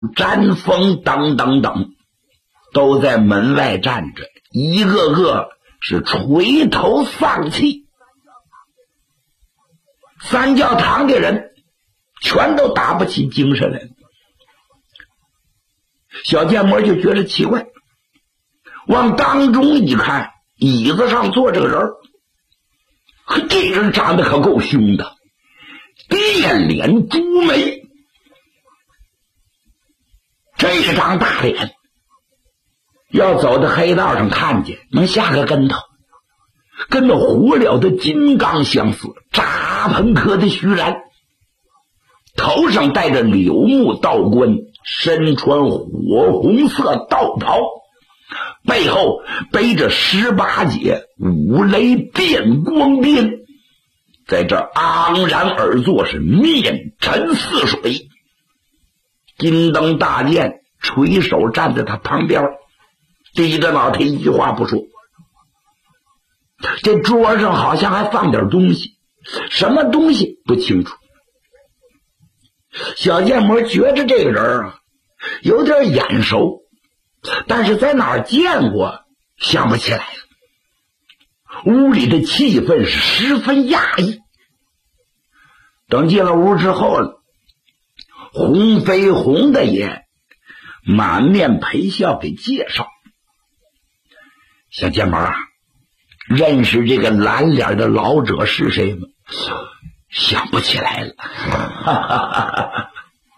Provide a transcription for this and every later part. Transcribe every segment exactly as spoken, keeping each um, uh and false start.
詹峰等等等，都在门外站着，一个个是垂头丧气。三教堂的人全都打不起精神来了。小建模就觉得奇怪，往当中一看，椅子上坐着个人，这人长得可够凶的，电脸朱眉，这张大脸要走到黑道上看见能下个跟头，跟那活了的金刚相似，扎朋科的虚然，头上戴着柳木道冠，身穿火红色道袍，背后背着十八节五雷电光鞭，在这昂然而坐，是面沉似水。金灯大剑垂手站在他旁边，低着脑袋一句话不说。这桌上好像还放点东西，什么东西不清楚。小建模觉着这个人啊有点眼熟，但是在哪儿见过想不起来了。屋里的气氛是十分压抑。等进了屋之后，洪飞鸿的也满面陪笑给介绍。小建模啊，认识这个蓝脸的老者是谁吗？想不起来了。哈哈哈哈，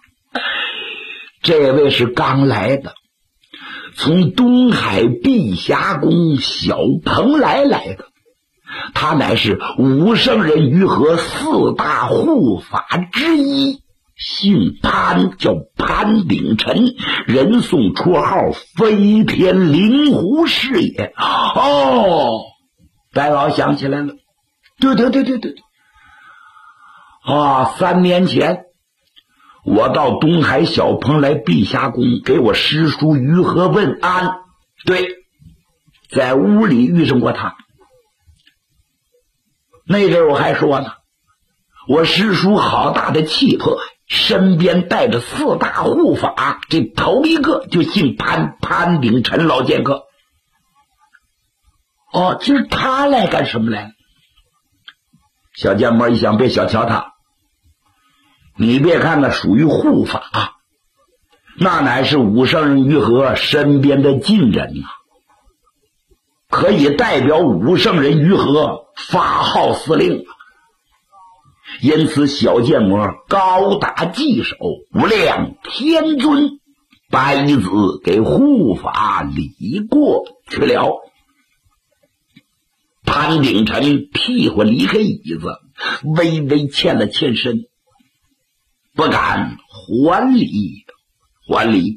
这位是刚来的，从东海碧霞宫小蓬莱来的，他乃是武圣人于和四大护法之一，姓潘，叫潘鼎臣，人送绰号飞天灵狐师也。哦，白老想起来了，对对对对对，啊，三年前我到东海小蓬莱碧霞宫给我师叔于和问安，对，在屋里遇上过他。那阵我还说呢，我师叔好大的气魄，身边带着四大护法，这头一个就姓潘，潘鼎臣老剑客。哦，今儿他来干什么来了？小建模一想，别小瞧他，你别看那属于护法，那乃是武圣人于和身边的近人啊，可以代表武圣人于和发号司令啊。因此小建模高打稽首，无量天尊，把椅子给护法礼过去了。潘鼎臣屁股离开椅子，微微欠了欠身，不敢还礼还礼。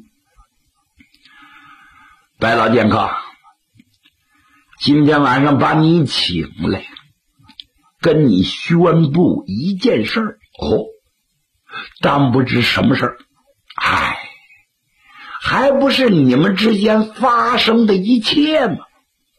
白老剑客，今天晚上把你请来，跟你宣布一件事儿。哦，但不知什么事儿？哎，还不是你们之间发生的一切吗？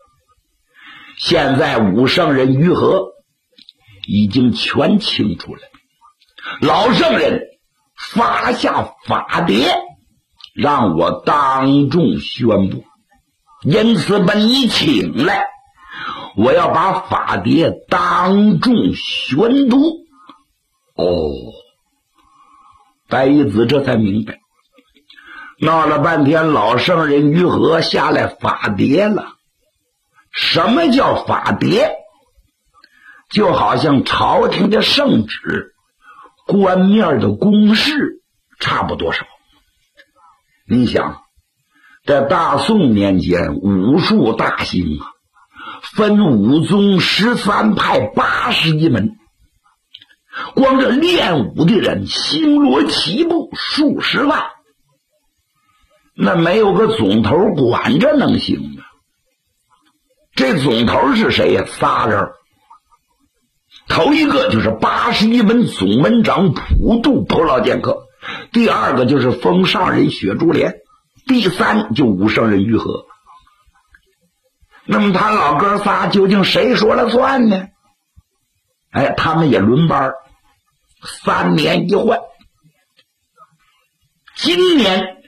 现在武圣人于和已经全清楚了，老圣人发下法牒，让我当众宣布，因此把你请来，我要把法牒当众宣读。哦，白衣子这才明白，闹了半天老圣人于和下来法牒了。什么叫法牒？就好像朝廷的圣旨，官面的公示差不多少。你想，在大宋年间，武术大兴啊，分武宗十三派八十一门，光这练武的人星罗棋布数十万，那没有个总头管着能行吗？这总头是谁呀？仨人，头一个就是八十一门总门长普渡普老剑客，第二个就是封上人雪珠莲，第三就武圣人于和。那么他老哥仨究竟谁说了算呢？哎，他们也轮班，三年一换。 今年